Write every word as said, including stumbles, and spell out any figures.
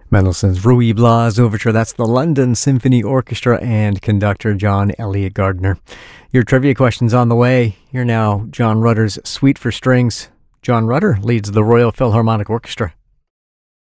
Mendelssohn's Ruy Blas Overture. That's the London Symphony Orchestra and conductor John Elliott Gardiner. Your trivia question's on the way. Here now, John Rutter's Suite for Strings. John Rutter leads the Royal Philharmonic Orchestra.